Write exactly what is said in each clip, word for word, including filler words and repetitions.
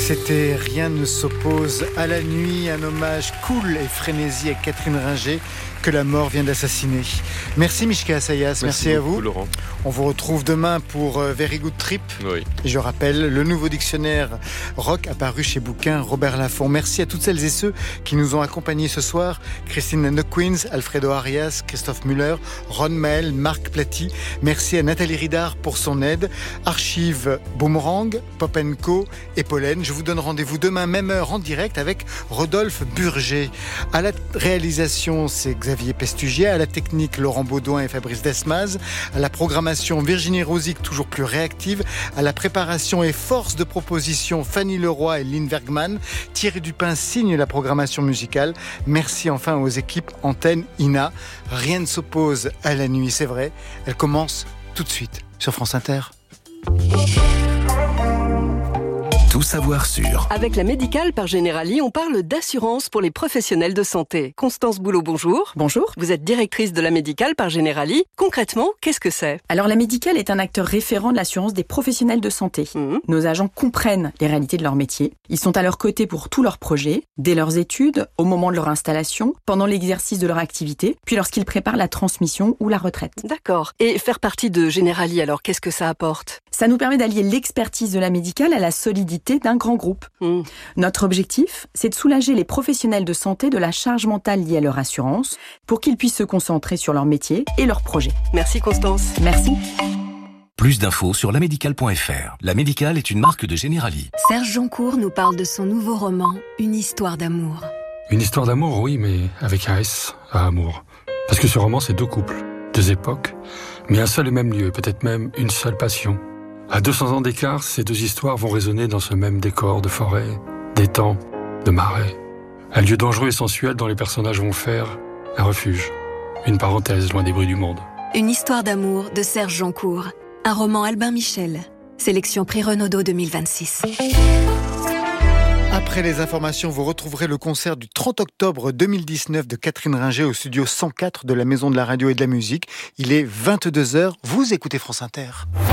C'était Rien ne s'oppose à la nuit, un hommage cool et frénésie à Catherine Ringer que la mort vient d'assassiner. Merci Mishka Assayas, merci, merci à vous. Laurent. On vous retrouve demain pour Very Good Trip. Oui. Et je rappelle, le nouveau dictionnaire rock apparu chez Bouquin Robert Laffont. Merci à toutes celles et ceux qui nous ont accompagnés ce soir. Christine Nequins, Alfredo Arias, Christophe Muller, Ron Mael, Marc Platy. Merci à Nathalie Ridard pour son aide. Archive Boomerang, Pop and Co et Pollen. Je vous donne rendez-vous demain, même heure, en direct avec Rodolphe Burger. À la réalisation, c'est Xavier Pestugier. À la technique, Laurent Baudouin et Fabrice Desmaz. À la programmation, Virginie Rosic, toujours plus réactive. À la préparation et force de proposition, Fanny Leroy et Lynn Bergman. Thierry Dupin signe la programmation musicale. Merci enfin aux équipes Antenne, I N A. Rien ne s'oppose à la nuit, c'est vrai. Elle commence tout de suite sur France Inter. Tout savoir sur. Avec la Médicale par Generali, on parle d'assurance pour les professionnels de santé. Constance Boulot, bonjour. Bonjour. Vous êtes directrice de la Médicale par Generali. Concrètement, qu'est-ce que c'est ? Alors la Médicale est un acteur référent de l'assurance des professionnels de santé. Mmh. Nos agents comprennent les réalités de leur métier. Ils sont à leur côté pour tous leurs projets, dès leurs études, au moment de leur installation, pendant l'exercice de leur activité, puis lorsqu'ils préparent la transmission ou la retraite. D'accord. Et faire partie de Generali, alors, qu'est-ce que ça apporte ? Ça nous permet d'allier l'expertise de la Médicale à la solidité d'un grand groupe. Mmh. Notre objectif, c'est de soulager les professionnels de santé de la charge mentale liée à leur assurance pour qu'ils puissent se concentrer sur leur métier et leurs projets. Merci Constance. Merci. Plus d'infos sur lamédicale point f r. La Médicale est une marque de Generali. Serge Joncour nous parle de son nouveau roman, Une histoire d'amour. Une histoire d'amour, oui, mais avec un S à amour. Parce que ce roman, c'est deux couples, deux époques, mais un seul et même lieu, peut-être même une seule passion. À deux cents ans d'écart, ces deux histoires vont résonner dans ce même décor de forêt, d'étang, de marais. Un lieu dangereux et sensuel dont les personnages vont faire un refuge, une parenthèse loin des bruits du monde. Une histoire d'amour de Serge Joncour. Un roman Albin Michel. Sélection Prix Renaudot deux mille vingt-six. Après les informations, vous retrouverez le concert du trente octobre deux mille dix-neuf de Catherine Ringer au studio cent quatre de la Maison de la Radio et de la Musique. Il est vingt-deux heures. Vous écoutez France Inter.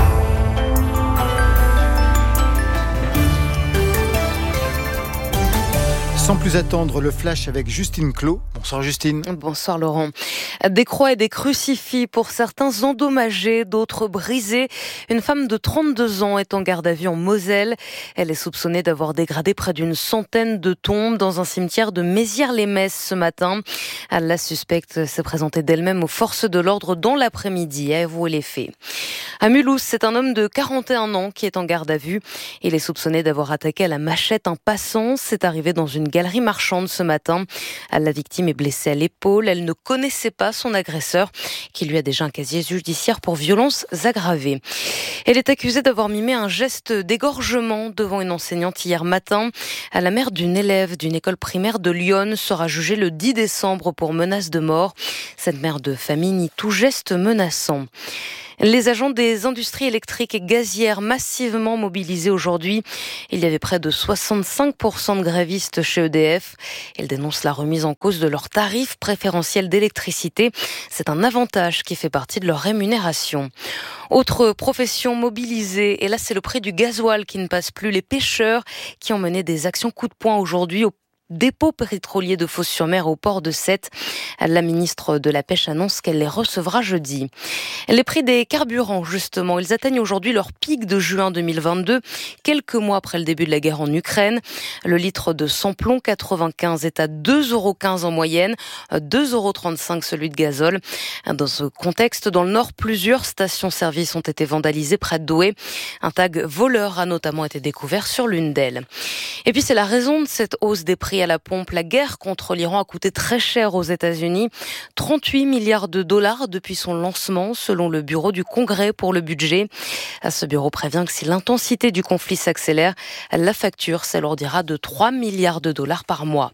Sans plus attendre, le flash avec Justine Clos. Bonsoir Justine. Bonsoir Laurent. Des croix et des crucifix pour certains endommagés, d'autres brisés. Une femme de trente-deux ans est en garde à vue en Moselle. Elle est soupçonnée d'avoir dégradé près d'une centaine de tombes dans un cimetière de Mézières-les-Messes ce matin. La suspecte s'est présentée d'elle-même aux forces de l'ordre dans l'après-midi et a avoué les faits. À Mulhouse, c'est un homme de quarante et un ans qui est en garde à vue. Il est soupçonné d'avoir attaqué à la machette un passant. C'est arrivé dans une galerie marchande ce matin. La victime est blessée à l'épaule. Elle ne connaissait pas son agresseur, qui lui a déjà un casier judiciaire pour violences aggravées. Elle est accusée d'avoir mimé un geste d'égorgement devant une enseignante hier matin. La mère d'une élève d'une école primaire de Lyon sera jugée le dix décembre pour menace de mort. Cette mère de famille nie tout geste menaçant. Les agents des industries électriques et gazières massivement mobilisés aujourd'hui. Il y avait près de soixante-cinq pour cent de grévistes chez E D F. Ils dénoncent la remise en cause de leurs tarifs préférentiels d'électricité. C'est un avantage qui fait partie de leur rémunération. Autre profession mobilisée, et là c'est le prix du gasoil qui ne passe plus. Les pêcheurs qui ont mené des actions coup de poing aujourd'hui au dépôt pétrolier de Fos-sur-Mer au port de Sète. La ministre de la Pêche annonce qu'elle les recevra jeudi. Les prix des carburants, justement, ils atteignent aujourd'hui leur pic de juin deux mille vingt-deux, quelques mois après le début de la guerre en Ukraine. Le litre de samplon quatre-vingt-quinze est à deux euros quinze en moyenne, deux euros trente-cinq celui de gazole. Dans ce contexte, dans le Nord, plusieurs stations-service ont été vandalisées près de Douai. Un tag voleur a notamment été découvert sur l'une d'elles. Et puis c'est la raison de cette hausse des prix à la pompe. La guerre contre l'Iran a coûté très cher aux États-Unis, trente-huit milliards de dollars depuis son lancement, selon le bureau du Congrès pour le budget. Ce bureau prévient que si l'intensité du conflit s'accélère, la facture s'alourdira de trois milliards de dollars par mois.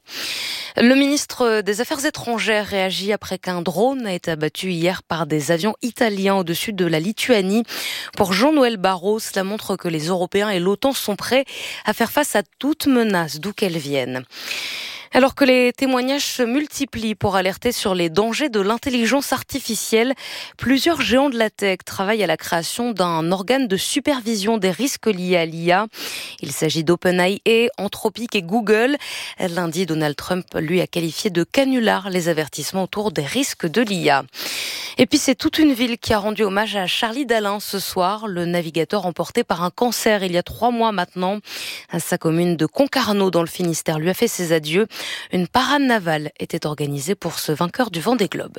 Le ministre des Affaires étrangères réagit après qu'un drone a été abattu hier par des avions italiens au-dessus de la Lituanie. Pour Jean-Noël Barrot, cela montre que les Européens et l'OTAN sont prêts à faire face à toute menace, d'où qu'elle vienne. Alors que les témoignages se multiplient pour alerter sur les dangers de l'intelligence artificielle, plusieurs géants de la tech travaillent à la création d'un organe de supervision des risques liés à l'I A. Il s'agit d'OpenAI, Anthropic et Google. Lundi, Donald Trump, lui, a qualifié de canular les avertissements autour des risques de l'I A. Et puis c'est toute une ville qui a rendu hommage à Charlie Dalin ce soir, le navigateur emporté par un cancer il y a trois mois maintenant. Sa commune de Concarneau dans le Finistère lui a fait ses adieux. Une parade navale était organisée pour ce vainqueur du Vendée Globe.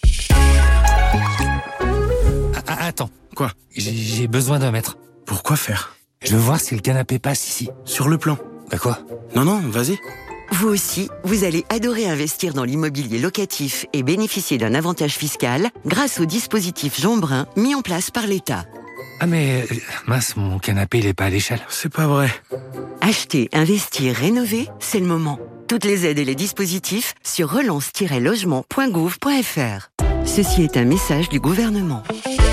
Ah, attends, quoi? J'ai, j'ai besoin d'un mètre. Pourquoi faire? Je veux voir si le canapé passe ici. Sur le plan. Bah quoi? Non, non, vas-y. Vous aussi, vous allez adorer investir dans l'immobilier locatif et bénéficier d'un avantage fiscal grâce au dispositif Jeanbrun mis en place par l'État. Ah mais, mince, mon canapé il est pas à l'échelle. C'est pas vrai. Acheter, investir, rénover, c'est le moment. Toutes les aides et les dispositifs sur relance tiret logement point gouv point f r. Ceci est un message du gouvernement.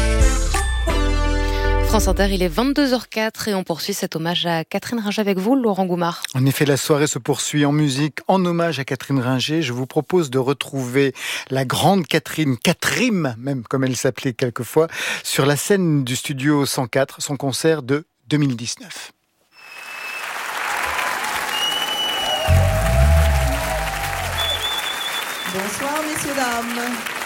France Inter, il est vingt-deux heures quatre et on poursuit cet hommage à Catherine Ringer avec vous, Laurent Goumard. En effet, la soirée se poursuit en musique en hommage à Catherine Ringer. Je vous propose de retrouver la grande Catherine, Catherine même comme elle s'appelait quelquefois, sur la scène du studio cent quatre, son concert de deux mille dix-neuf. Bonsoir messieurs, dames.